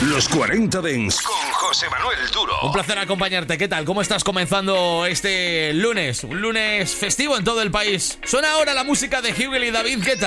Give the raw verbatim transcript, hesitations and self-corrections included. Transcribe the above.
Los cuarenta Dance con José Manuel Duro. Un placer acompañarte. ¿Qué tal? ¿Cómo estás comenzando este lunes? Un lunes festivo en todo el país. Suena ahora la música de Hugel y David Guetta.